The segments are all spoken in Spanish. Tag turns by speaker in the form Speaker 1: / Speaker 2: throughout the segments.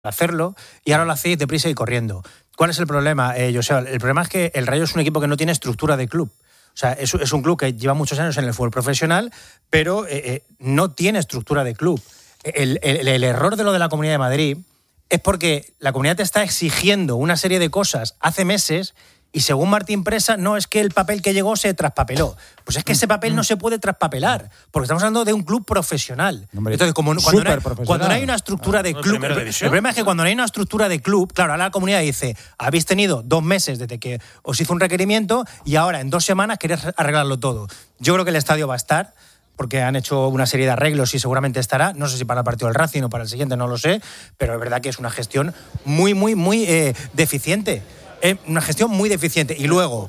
Speaker 1: hacerlo y ahora lo hacéis deprisa y corriendo. ¿Cuál es el problema, Joseba? El problema es que el Rayo es un equipo que no tiene estructura de club. O sea, es un club que lleva muchos años en el fútbol profesional, pero no tiene estructura de club. El error de lo de la Comunidad de Madrid es porque la Comunidad te está exigiendo una serie de cosas hace meses y según Martín Presa, no es que el papel que llegó se traspapeló. Pues es que ese papel no se puede traspapelar, porque estamos hablando de un club profesional. Entonces, cuando no hay una estructura de club... El problema es que cuando no hay una estructura de club, claro, ahora la Comunidad dice, habéis tenido 2 meses desde que os hizo un requerimiento y ahora en 2 semanas queréis arreglarlo todo. Yo creo que el estadio va a estar, porque han hecho una serie de arreglos y seguramente estará, no sé si para el partido del Racing o para el siguiente, no lo sé, pero es verdad que es una gestión muy deficiente. Una gestión muy deficiente. Y luego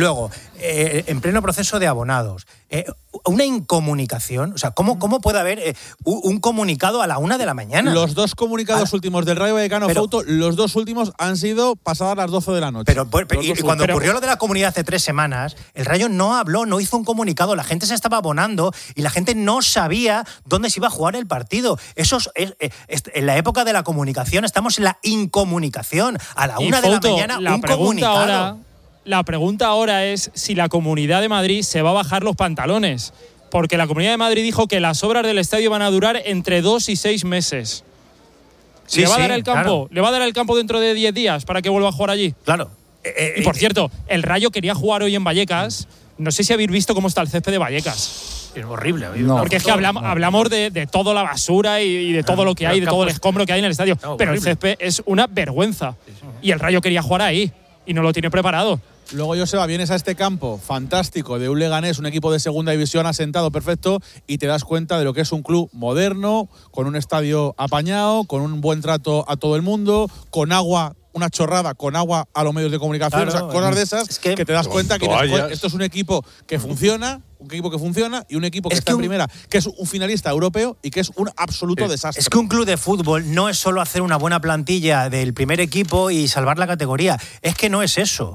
Speaker 1: en pleno proceso de abonados, una incomunicación. O sea, ¿cómo puede haber un comunicado a la 1 de la mañana?
Speaker 2: Los 2 comunicados últimos del Rayo Vallecano, Fouto, los 2 últimos han sido pasadas las 12 de la noche.
Speaker 1: Pero cuando ocurrió lo de la Comunidad hace 3 semanas, el Rayo no habló, no hizo un comunicado, la gente se estaba abonando y la gente no sabía dónde se iba a jugar el partido. Eso en la época de la comunicación estamos en la incomunicación. A la 1 de la mañana, un comunicado.
Speaker 3: La pregunta ahora es si la Comunidad de Madrid se va a bajar los pantalones, porque la Comunidad de Madrid dijo que las obras del estadio van a durar entre 2 y 6 meses. ¿Le va a dar el campo? Claro. ¿Le va a dar el campo dentro de 10 días para que vuelva a jugar allí?
Speaker 1: Claro.
Speaker 3: Y por cierto, el Rayo quería jugar hoy en Vallecas. No sé si habéis visto cómo está el césped de Vallecas.
Speaker 1: Es horrible.
Speaker 3: Porque es que hablamos de toda la basura y de todo lo que hay, de todo el escombro que hay en el estadio. Pero el césped es una vergüenza. Y el Rayo quería jugar ahí y no lo tiene preparado.
Speaker 2: Luego, Joseba, vienes a este campo fantástico de un Leganés, un equipo de segunda división asentado perfecto, y te das cuenta de lo que es un club moderno, con un estadio apañado, con un buen trato a todo el mundo, con agua, una chorrada, con agua a los medios de comunicación,
Speaker 1: claro,
Speaker 2: o sea, cosas de esas que te das cuenta que esto es un equipo que funciona, y un equipo que está en primera, que es un finalista europeo y que es un absoluto desastre.
Speaker 1: Es que un club de fútbol no es solo hacer una buena plantilla del primer equipo y salvar la categoría. Es que no es eso.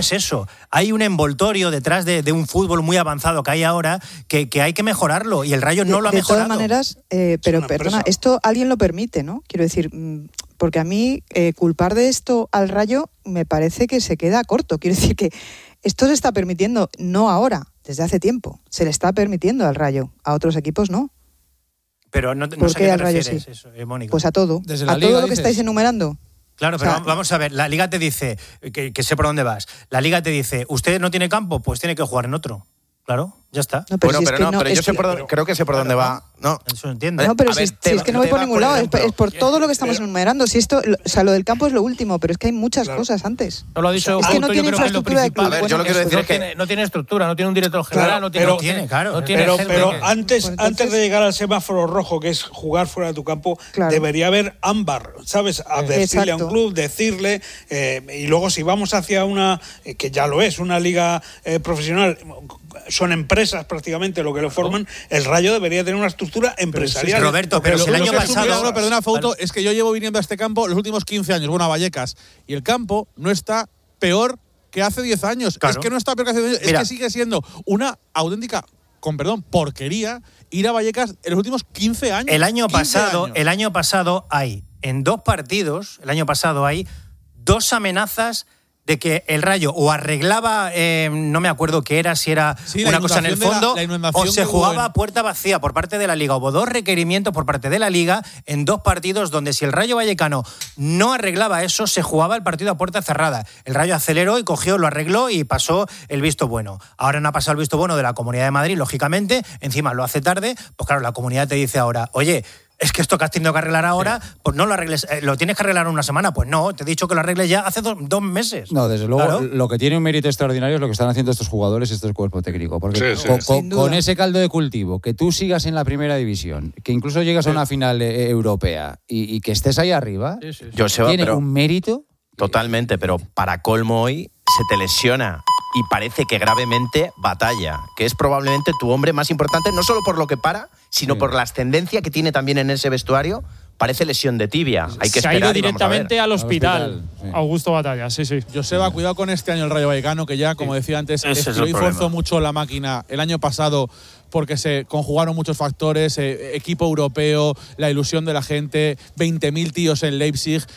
Speaker 1: Hay un envoltorio detrás de un fútbol muy avanzado que hay ahora que hay que mejorarlo y el Rayo no lo ha mejorado.
Speaker 4: De todas maneras, pero perdona, esto alguien lo permite, ¿no? Quiero decir, porque a mí culpar de esto al Rayo me parece que se queda corto. Quiero decir que esto se está permitiendo, no ahora, desde hace tiempo. Se le está permitiendo al Rayo, a otros equipos no.
Speaker 1: Pero no
Speaker 4: ¿por
Speaker 1: sé
Speaker 4: qué
Speaker 1: a
Speaker 4: al
Speaker 1: qué
Speaker 4: Rayo
Speaker 1: refieres
Speaker 4: sí?
Speaker 1: Eso, Mónica.
Speaker 4: Pues a todo.
Speaker 2: Desde
Speaker 4: a
Speaker 2: la Liga,
Speaker 4: todo lo que
Speaker 2: dices.
Speaker 4: estáis enumerando.
Speaker 1: Claro, pero vamos a ver, la Liga te dice, que sé por dónde vas, la Liga te dice, ¿usted no tiene campo? Pues tiene que jugar en otro. Claro, ya está.
Speaker 4: No, pero
Speaker 5: yo sé creo que sé por dónde va. No,
Speaker 1: eso entiendo.
Speaker 4: No, pero si es que no voy por ningún lado, es por todo lo que estamos enumerando. Si esto, o sea, lo del campo es lo último, pero es que hay muchas cosas antes.
Speaker 1: No lo ha dicho.
Speaker 4: Es que no tiene infraestructura de club.
Speaker 5: A ver, yo lo quiero decir es que
Speaker 1: no tiene estructura, no tiene un director general, no tiene.
Speaker 6: Pero antes de llegar al semáforo rojo, que es jugar fuera de tu campo, debería haber ámbar, ¿sabes? A decirle a un club, decirle, y luego si vamos hacia una, que ya lo es, una liga profesional, son empresas prácticamente lo que lo forman, el Rayo debería tener una estructura empresarial.
Speaker 1: Roberto, pero si el año pasado...
Speaker 2: Perdona, Fouto, es que yo llevo viniendo a este campo los últimos 15 años, bueno, a Vallecas, y el campo no está peor que hace 10 años. Claro. Es que no está peor que hace 10 años, es que sigue siendo una auténtica, porquería ir a Vallecas en los últimos 15 años.
Speaker 1: El año pasado hay, en 2 partidos, hay 2 amenazas de que el Rayo o arreglaba, no me acuerdo qué era, si era una cosa en el fondo, o se jugaba a puerta vacía por parte de la Liga. Hubo 2 requerimientos por parte de la Liga en 2 partidos donde si el Rayo Vallecano no arreglaba eso, se jugaba el partido a puerta cerrada. El Rayo aceleró y cogió, lo arregló y pasó el visto bueno. Ahora no ha pasado el visto bueno de la Comunidad de Madrid, lógicamente, encima lo hace tarde, pues claro, la Comunidad te dice ahora, oye, es que esto que has tenido que arreglar ahora, pues no lo arregles, lo tienes que arreglar en una semana. Pues no, te he dicho que lo arregles ya hace 2 meses.
Speaker 7: No, desde luego, lo que tiene un mérito extraordinario es lo que están haciendo estos jugadores y este cuerpo técnico. Porque con ese caldo de cultivo, que tú sigas en la primera división, que incluso llegas a una final europea y que estés ahí arriba, tiene un mérito.
Speaker 5: Totalmente, pero para colmo hoy se te lesiona y parece que gravemente Batalla, que es probablemente tu hombre más importante, no solo por lo que para, sino por la ascendencia que tiene también en ese vestuario. Parece lesión de tibia. Hay que esperar.
Speaker 3: Se ha ido directamente al hospital. Augusto Batalla, sí.
Speaker 2: Joseba, cuidado con este año el Rayo Vallecano, que ya, como decía antes, estiró y forzó mucho la máquina el año pasado porque se conjugaron muchos factores, equipo europeo, la ilusión de la gente, 20.000 tíos en Leipzig,